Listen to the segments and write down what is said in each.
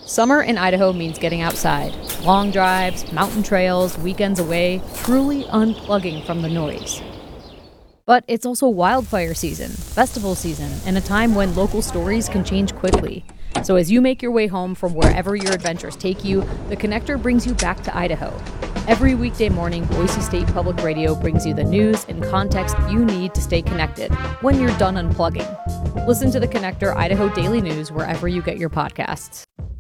Summer in Idaho means getting outside. Long drives, mountain trails, weekends away, truly unplugging from the noise. But it's also wildfire season, festival season, and a time when local stories can change quickly. So as you make your way home from wherever your adventures take you, The Connector brings you back to Idaho. Every weekday morning, Boise State Public Radio brings you the news and context you need to stay connected when you're done unplugging. Listen to The Connector Idaho Daily News wherever you get your podcasts.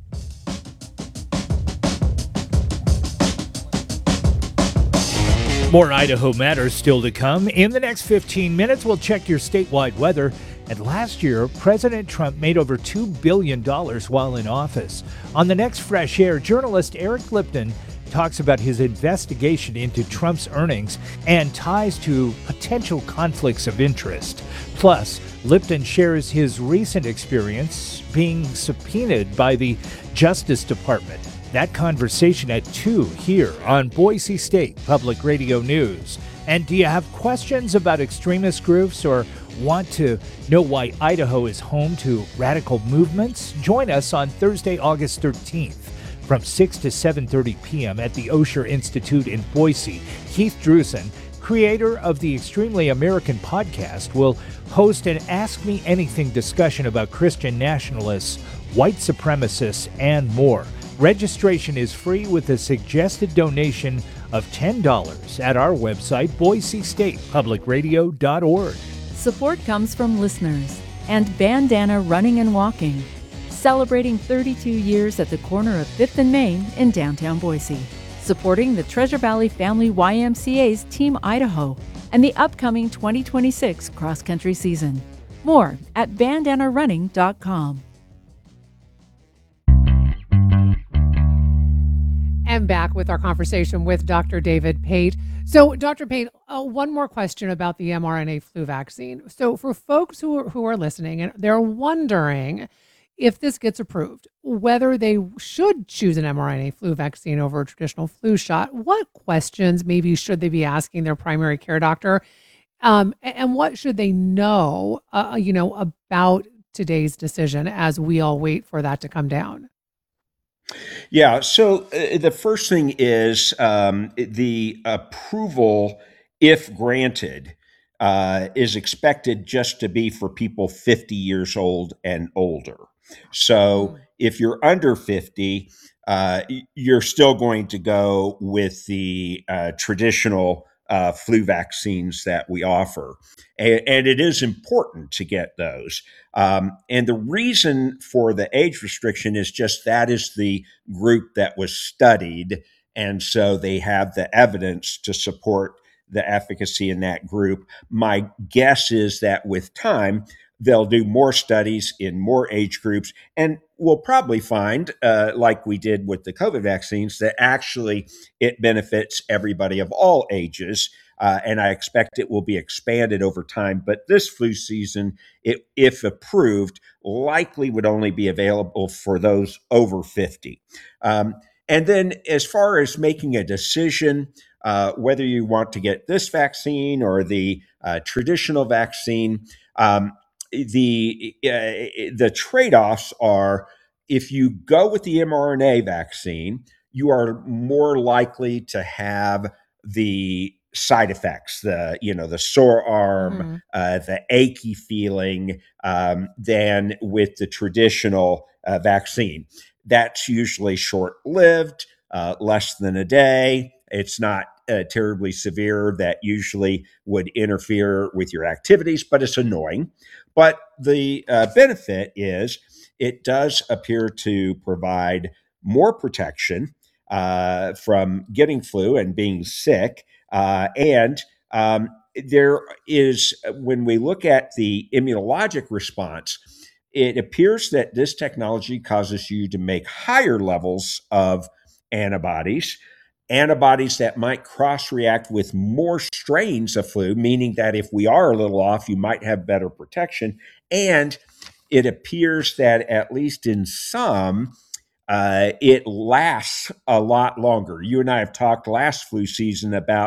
More Idaho Matters still to come. In the next 15 minutes, we'll check your statewide weather. And last year, President Trump made over $2 billion while in office. On the next Fresh Air, journalist Eric Lipton talks about his investigation into Trump's earnings and ties to potential conflicts of interest. Plus, Lipton shares his recent experience being subpoenaed by the Justice Department. That conversation at 2 here on Boise State Public Radio News. And do you have questions about extremist groups or want to know why Idaho is home to radical movements? Join us on Thursday, August 13th from 6 to 7:30 p.m. at the Osher Institute in Boise. Keith Drusen, creator of the Extremely American podcast, will host an Ask Me Anything discussion about Christian nationalists, white supremacists, and more. Registration is free with a suggested donation of $10 at our website, boisestatepublicradio.org. Support comes from listeners and Bandana Running and Walking, celebrating 32 years at the corner of 5th and Main in downtown Boise, supporting the Treasure Valley Family YMCA's Team Idaho and the upcoming 2026 cross-country season. More at bandanarunning.com. And back with our conversation with Dr. David Pate. So, Dr. Pate, one more question about the mRNA flu vaccine. So, for folks who are listening and they're wondering if this gets approved, whether they should choose an mRNA flu vaccine over a traditional flu shot, what questions maybe should they be asking their primary care doctor, and what should they know, about today's decision as we all wait for that to come down? Yeah, so the first thing is the approval, if granted, is expected just to be for people 50 years old and older. So if you're under 50, you're still going to go with the traditional flu vaccines that we offer. And it is important to get those. And the reason for the age restriction is just that is the group that was studied. And so they have the evidence to support the efficacy in that group. My guess is that with time, they'll do more studies in more age groups, and we'll probably find, like we did with the COVID vaccines, that actually it benefits everybody of all ages. And I expect it will be expanded over time. But this flu season, if approved, likely would only be available for those over 50. And then as far as making a decision, whether you want to get this vaccine or the traditional vaccine, the trade-offs are, if you go with the mRNA vaccine, you are more likely to have the side effects, the sore arm, the achy feeling, than with the traditional vaccine. That's usually short-lived, less than a day. It's not terribly severe. That usually would interfere with your activities, but it's annoying. But the benefit is it does appear to provide more protection from getting flu and being sick. And there is, when we look at the immunologic response, it appears that this technology causes you to make higher levels of antibodies that might cross-react with more strains of flu, meaning that if we are a little off, you might have better protection. And it appears that at least in some, it lasts a lot longer. You and I have talked last flu season about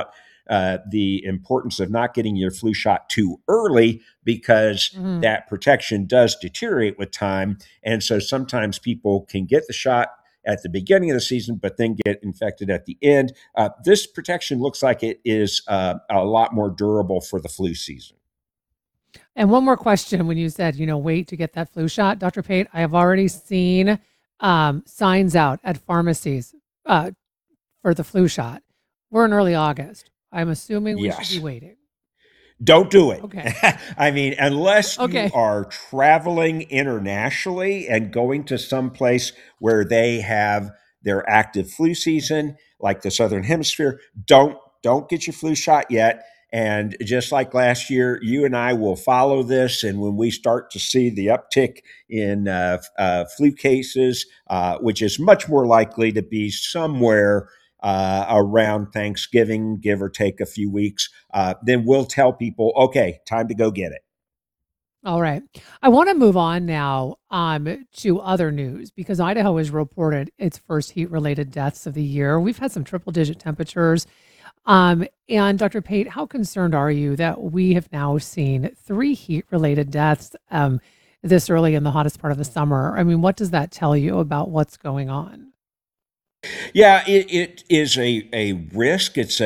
the importance of not getting your flu shot too early, because Mhm. that protection does deteriorate with time. And so sometimes people can get the shot at the beginning of the season, but then get infected at the end. This protection looks like it is a lot more durable for the flu season. And one more question when you said, wait to get that flu shot, Dr. Pate, I have already seen signs out at pharmacies uh, for the flu shot. We're in early August. I'm assuming we should be Yes. waiting. Don't do it. Okay. I mean, unless you Okay. are traveling internationally and going to some place where they have their active flu season, like the Southern Hemisphere, don't get your flu shot yet. And just like last year, you and I will follow this. And when we start to see the uptick in flu cases, which is much more likely to be somewhere around Thanksgiving, give or take a few weeks, then we'll tell people, okay, time to go get it. All right. I want to move on now to other news because Idaho has reported its first heat related deaths of the year. We've had some triple digit temperatures. And Dr. Pate, how concerned are you that we have now seen 3 heat related deaths this early in the hottest part of the summer? I mean, what does that tell you about what's going on? Yeah, it is a risk. It's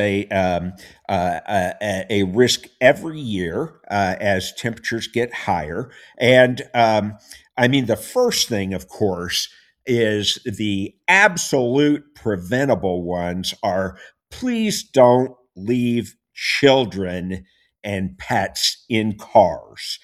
a risk every year as temperatures get higher. And I mean, the first thing, of course, is the absolute preventable ones are, please don't leave children and pets in cars.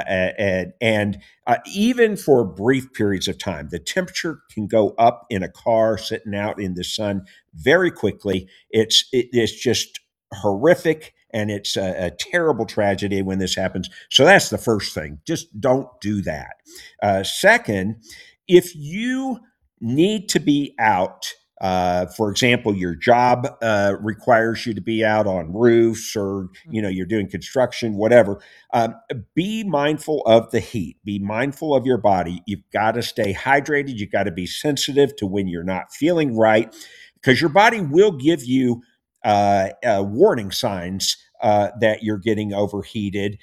And even for brief periods of time, the temperature can go up in a car sitting out in the sun very quickly. It's just horrific, and it's a terrible tragedy when this happens. So that's the first thing. Just don't do that. Second, if you need to be out, for example, your job requires you to be out on roofs, or you're doing construction, whatever. Um, be mindful of the heat. Be mindful of your body. You've got to stay hydrated. You've got to be sensitive to when you're not feeling right, because your body will give you warning signs that you're getting overheated.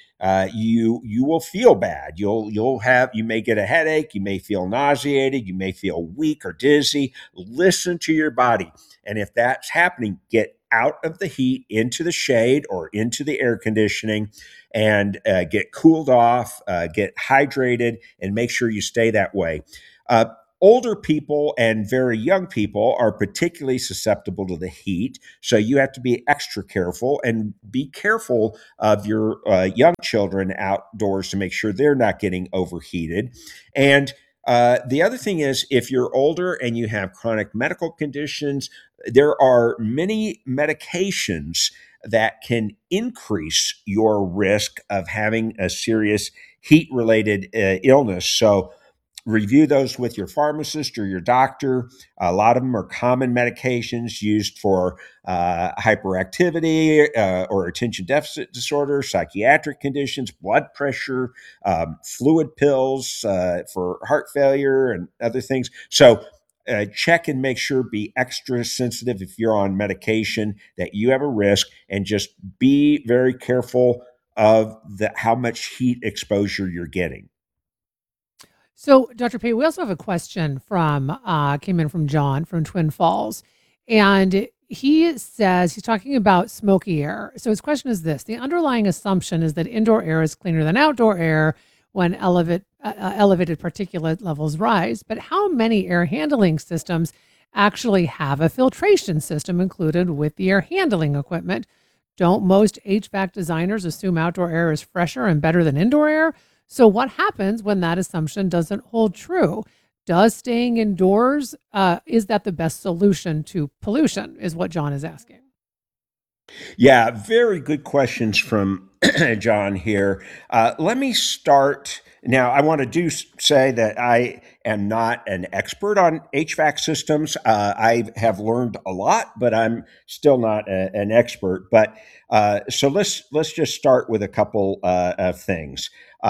You will feel bad. You may get a headache. You may feel nauseated. You may feel weak or dizzy. Listen to your body, and if that's happening, get out of the heat into the shade or into the air conditioning, and get cooled off, get hydrated, and make sure you stay that way. Uh, Older people and very young people are particularly susceptible to the heat, so you have to be extra careful, and be careful of your young children outdoors to make sure they're not getting overheated. And the other thing is, if you're older and you have chronic medical conditions, there are many medications that can increase your risk of having a serious heat related illness. So review those with your pharmacist or your doctor. A lot of them are common medications used for hyperactivity or attention deficit disorder, psychiatric conditions, blood pressure, fluid pills for heart failure, and other things. So check and make sure, be extra sensitive if you're on medication, that you have a risk, and just be very careful of how much heat exposure you're getting. So, Dr. Pate, we also have a question from came in from John from Twin Falls, and he says he's talking about smoky air. So his question is this: the underlying assumption is that indoor air is cleaner than outdoor air when elevated particulate levels rise. But how many air handling systems actually have a filtration system included with the air handling equipment? Don't most HVAC designers assume outdoor air is fresher and better than indoor air? So what happens when that assumption doesn't hold true? Does staying indoors, is that the best solution to pollution, is what John is asking. Yeah, very good questions from John here. Let me start. Now, I want to say that I am not an expert on HVAC systems. I have learned a lot, but I'm still not an expert. But so let's just start with a couple of things.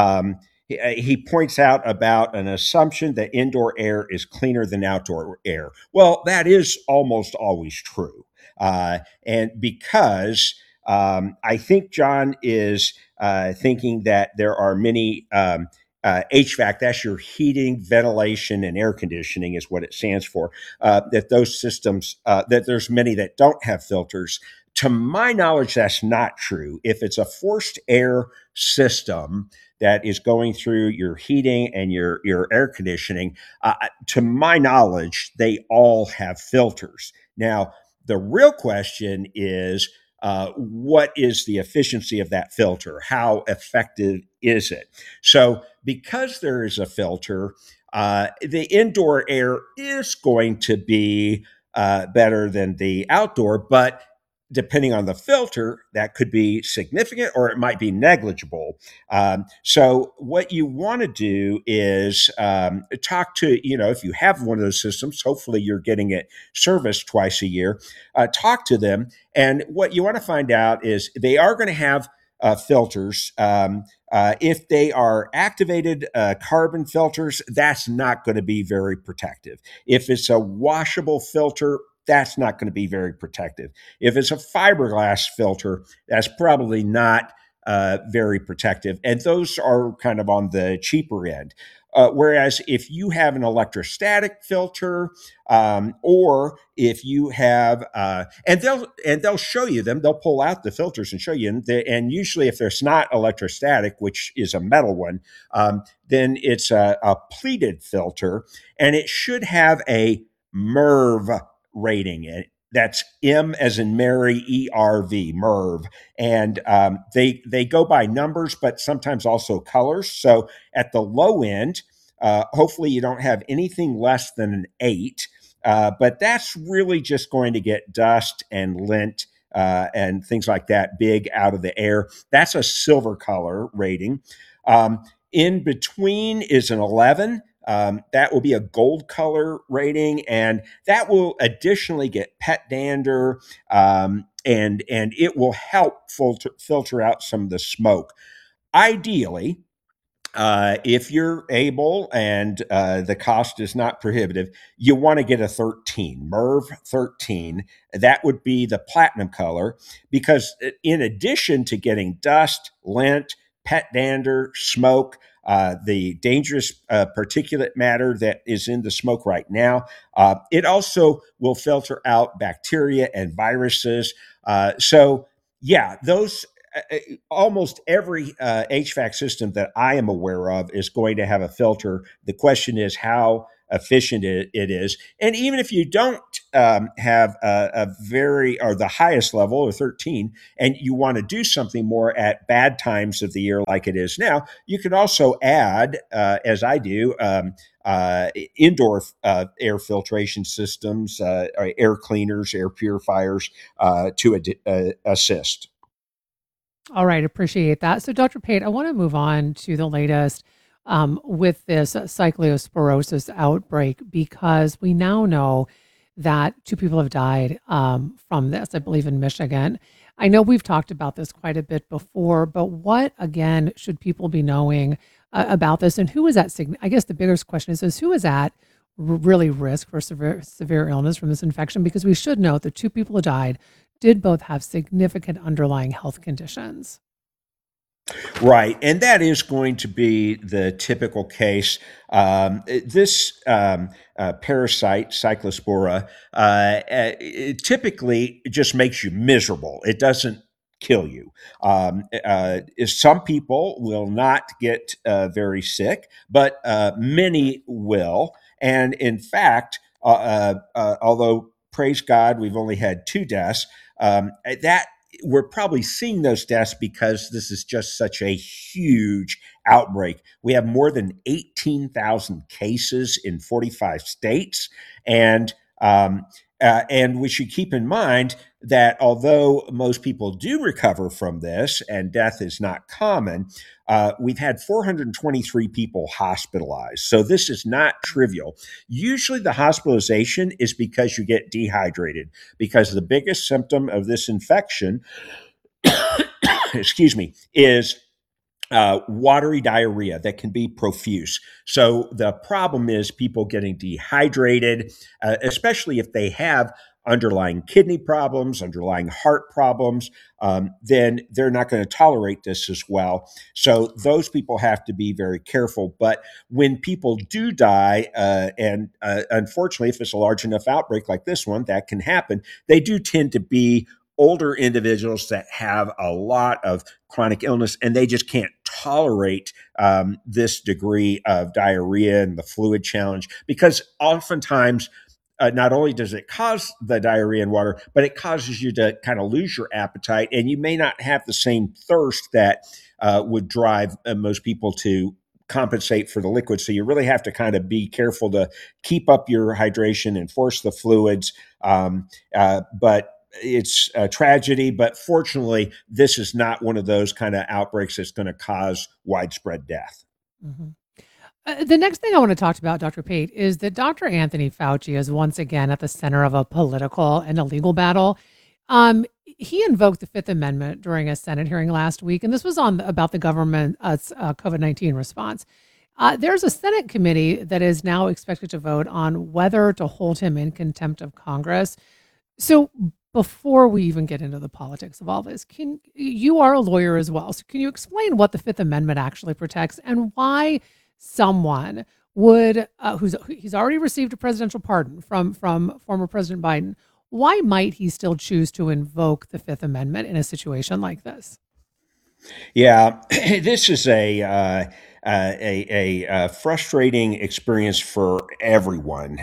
He points out about an assumption that indoor air is cleaner than outdoor air. Well, that is almost always true. And because I think John is thinking that there are many HVAC, that's your heating, ventilation, and air conditioning is what it stands for, that those systems, that there's many that don't have filters. To my knowledge, that's not true. If it's a forced air system that is going through your heating and your air conditioning, to my knowledge, they all have filters. Now, the real question is, what is the efficiency of that filter? How effective is it? So, because there is a filter, the indoor air is going to be better than the outdoor, but depending on the filter, that could be significant or it might be negligible. So, what you want to do is talk to, if you have one of those systems, hopefully you're getting it serviced twice a year, talk to them. And what you want to find out is they are going to have filters. If they are activated carbon filters, that's not going to be very protective. If it's a washable filter, that's not going to be very protective. If it's a fiberglass filter, that's probably not very protective. And those are kind of on the cheaper end. Whereas if you have an electrostatic filter, or if you have, and they'll show you them, they'll pull out the filters and show you. And usually, if there's not electrostatic, which is a metal one, then it's a pleated filter, and it should have a MERV rating. That's M as in Mary, ERV, MERV. And they go by numbers, but sometimes also colors. So at the low end, hopefully you don't have anything less than an 8. But that's really just going to get dust and lint and things like that big out of the air. That's a silver color rating. In between is an 11. That will be a gold color rating, and that will additionally get pet dander, and it will help filter out some of the smoke. Ideally, if you're able and the cost is not prohibitive, you want to get a 13, MERV 13. That would be the platinum color, because in addition to getting dust, lint, pet dander, smoke, the dangerous particulate matter that is in the smoke right now, it also will filter out bacteria and viruses. So, yeah, those almost every HVAC system that I am aware of is going to have a filter. The question is how efficient it is. And even if you don't have a very, or the highest level, or 13, and you want to do something more at bad times of the year like it is now, you can also add, as I do, indoor air filtration systems, air cleaners, air purifiers to assist. All right, appreciate that. So, Dr. Pate, I want to move on to the latest with this cyclosporosis outbreak, because we now know that 2 people have died from this, I believe, in Michigan. I know we've talked about this quite a bit before, but what, again, should people be knowing about this? And who is at, I guess the biggest question is who is at really risk for severe illness from this infection? Because we should note that 2 people who died did both have significant underlying health conditions. Right. And that is going to be the typical case. This parasite, Cyclospora, it typically just makes you miserable. It doesn't kill you. Some people will not get very sick, but many will. And in fact, although, praise God, we've only had 2 deaths, that we're probably seeing those deaths because this is just such a huge outbreak. We have more than 18,000 cases in 45 states, and we should keep in mind that although most people do recover from this and death is not common, we've had 423 people hospitalized. So this is not trivial. Usually the hospitalization is because you get dehydrated, because the biggest symptom of this infection, excuse me, is watery diarrhea that can be profuse. So the problem is people getting dehydrated, especially if they have underlying kidney problems, underlying heart problems, then they're not going to tolerate this as well. So those people have to be very careful. But when people do die, and unfortunately, if it's a large enough outbreak like this one, that can happen, they do tend to be older individuals that have a lot of chronic illness, and they just can't tolerate this degree of diarrhea and the fluid challenge, because oftentimes not only does it cause the diarrhea and water, but it causes you to kind of lose your appetite, and you may not have the same thirst that would drive most people to compensate for the liquid. So you really have to kind of be careful to keep up your hydration and force the fluids. But it's a tragedy, but fortunately, this is not one of those kind of outbreaks that's going to cause widespread death. Mhm. The next thing I want to talk about, Dr. Pate, is that Dr. Anthony Fauci is once again at the center of a political and a legal battle. He invoked the Fifth Amendment during a Senate hearing last week, and this was on about the government's COVID-19 response. There's a Senate committee that is now expected to vote on whether to hold him in contempt of Congress. So before we even get into the politics of all this, you are a lawyer as well. So can you explain what the Fifth Amendment actually protects and why someone would he's already received a presidential pardon from former President Biden? Why might he still choose to invoke the Fifth Amendment in a situation like this? Yeah, this is a frustrating experience for everyone.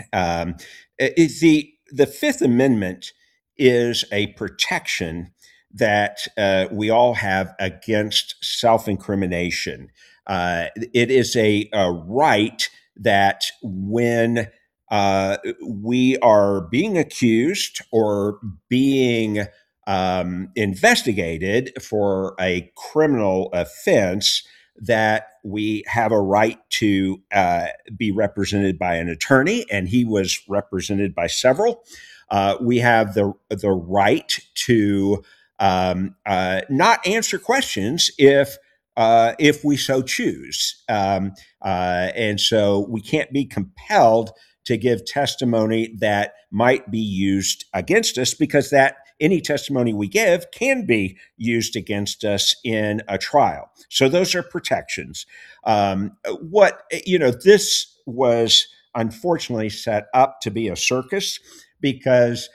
The Fifth Amendment is a protection that we all have against self-incrimination. It is a right that when we are being accused or being investigated for a criminal offense, that we have a right to be represented by an attorney, and he was represented by several. We have the right to not answer questions if we so choose, and so we can't be compelled to give testimony that might be used against us, because that any testimony we give can be used against us in a trial. So those are protections. This was unfortunately set up to be a circus, because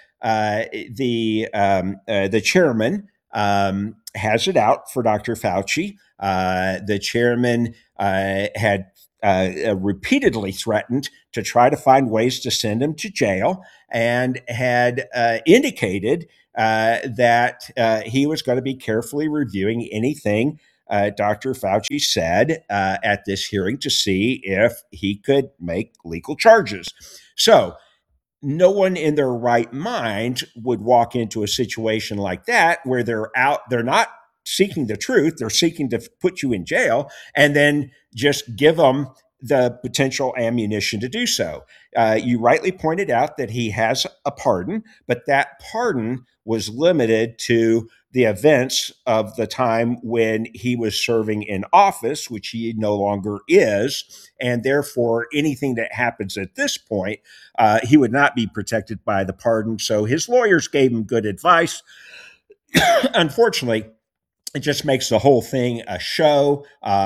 the chairman has it out for Dr. Fauci. The chairman had repeatedly threatened to try to find ways to send him to jail, and had indicated that he was going to be carefully reviewing anything Dr. Fauci said at this hearing to see if he could make legal charges. So no one in their right mind would walk into a situation like that where they're not seeking the truth, they're seeking to put you in jail, and then just give them the potential ammunition to do so. You rightly pointed out that he has a pardon, but that pardon was limited to the events of the time when he was serving in office, which he no longer is. And therefore, anything that happens at this point, he would not be protected by the pardon. So his lawyers gave him good advice. Unfortunately, it just makes the whole thing a show.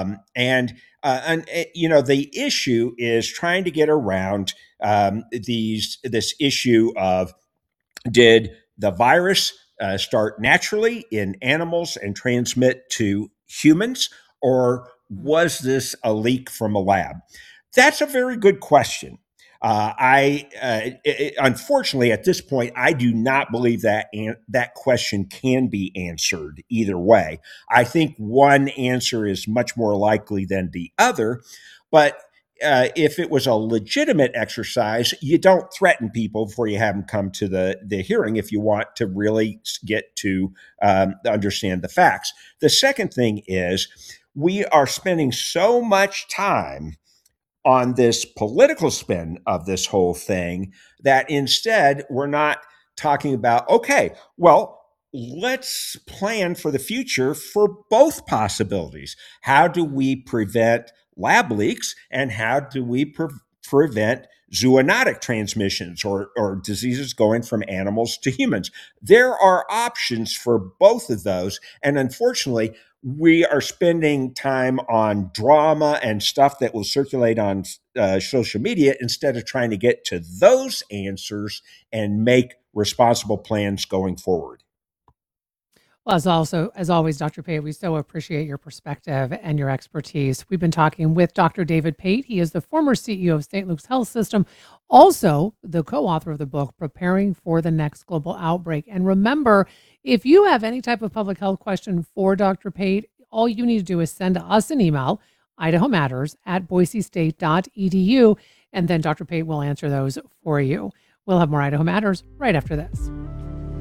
The issue is trying to get around this issue of, did the virus start naturally in animals and transmit to humans, or was this a leak from a lab? That's a very good question. Unfortunately, at this point, I do not believe that that question can be answered either way. I think one answer is much more likely than the other, but if it was a legitimate exercise, you don't threaten people before you have them come to the hearing if you want to really get to understand the facts. The second thing is, we are spending so much time on this political spin of this whole thing that instead we're not talking about, okay, well, let's plan for the future for both possibilities. How do we prevent lab leaks, and how do we prevent zoonotic transmissions or diseases going from animals to humans. There are options for both of those. And unfortunately, we are spending time on drama and stuff that will circulate on social media instead of trying to get to those answers and make responsible plans going forward. Well, as always, Dr. Pate, we so appreciate your perspective and your expertise. We've been talking with Dr. David Pate. He is the former CEO of St. Luke's Health System, also the co-author of the book, Preparing for the Next Global Outbreak. And remember, if you have any type of public health question for Dr. Pate, all you need to do is send us an email, idahomatters@boisestate.edu, and then Dr. Pate will answer those for you. We'll have more Idaho Matters right after this.